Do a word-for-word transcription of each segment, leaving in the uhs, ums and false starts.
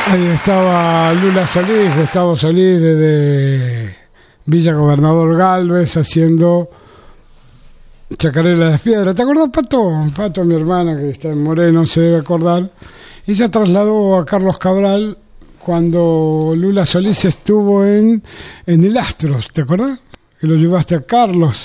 Ahí estaba Lula Solís, Gustavo Solís desde Villa Gobernador Galvez haciendo Chacarera de Piedra. ¿Te acordás, Pato? Pato, mi hermana que está en Moreno, se debe acordar. Ella trasladó a Carlos Cabral cuando Lula Solís estuvo en, en el Astros, ¿te acordás? Que lo llevaste a Carlos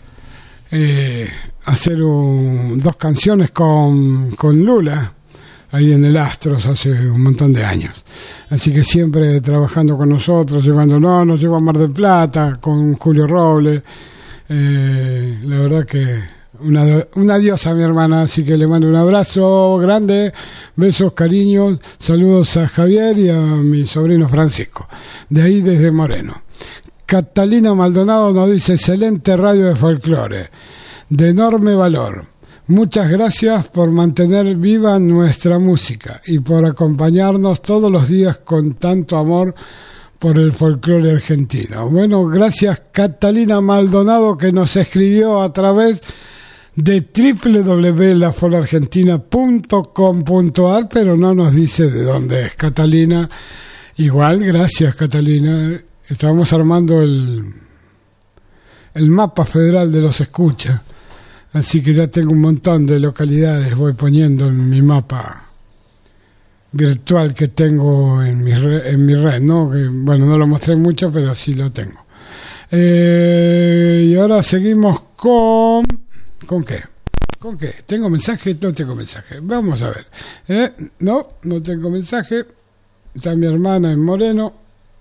eh, a hacer un, dos canciones con, con Lula ahí en el Astros hace un montón de años. Así que siempre trabajando con nosotros, llevándonos, nos llevó a Mar del Plata con Julio Robles. Eh, la verdad que una, una diosa, mi hermana, así que le mando un abrazo grande, besos, cariños, saludos a Javier y a mi sobrino Francisco, de ahí desde Moreno. Catalina Maldonado nos dice: excelente radio de folclore, de enorme valor. Muchas gracias por mantener viva nuestra música y por acompañarnos todos los días con tanto amor por el folclore argentino. Bueno, gracias Catalina Maldonado, que nos escribió a través de doble u doble u doble u punto la fola argentina punto com punto a r, pero no nos dice de dónde es Catalina. Igual, gracias Catalina. Estábamos armando el, el mapa federal de los escuchas, así que ya tengo un montón de localidades, voy poniendo en mi mapa virtual que tengo en mi red, en mi red, ¿no? Que, bueno, no lo mostré mucho, pero sí lo tengo. Eh, y ahora seguimos con... ¿Con qué? ¿Con qué? ¿Tengo mensaje? No tengo mensaje. Vamos a ver. Eh, no, no tengo mensaje. Está mi hermana en Moreno,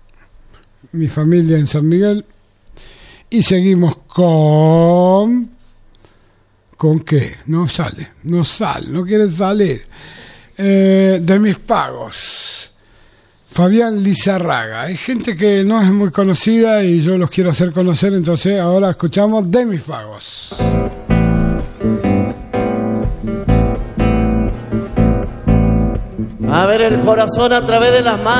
mi familia en San Miguel. Y seguimos con... ¿Con qué? No sale, no sale, no quiere salir. Eh, de mis pagos, Fabián Lizarraga. Hay gente que no es muy conocida y yo los quiero hacer conocer, entonces ahora escuchamos De mis pagos. A ver el corazón a través de las manos.